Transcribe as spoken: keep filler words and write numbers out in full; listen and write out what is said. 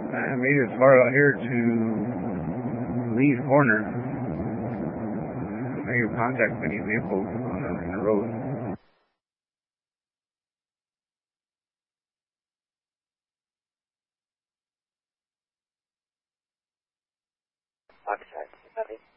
I made it far out here to Lee's Corner. Make contact with any vehicles on the, in the road. Oxide. Copy.